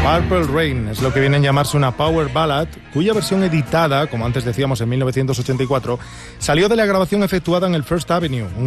Purple Rain es lo que viene a llamarse una power ballad, cuya versión editada, como antes decíamos en 1984, salió de la grabación efectuada en el First Avenue,